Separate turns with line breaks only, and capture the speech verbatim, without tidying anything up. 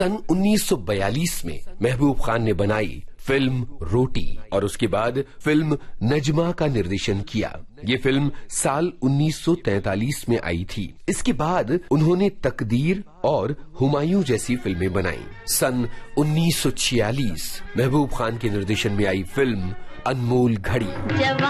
सन उन्नीस सौ बयालीस में महबूब खान ने बनाई फिल्म रोटी और उसके बाद फिल्म नजमा का निर्देशन किया। ये फिल्म साल उन्नीस सौ तैंतालीस में आई थी। इसके बाद उन्होंने तकदीर और हुमायूं जैसी फिल्में बनाई। सन उन्नीस सौ छियालीस महबूब खान के निर्देशन में आई फिल्म अनमोल घड़ी।